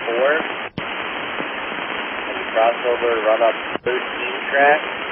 4. And you cross over, run up 13 track.